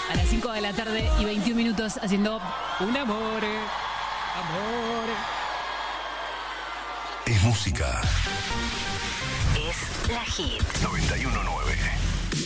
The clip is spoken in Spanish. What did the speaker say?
A las 5 de la tarde y 21 minutos haciendo un amore. Amore. Es música. Es la hit. 91.9.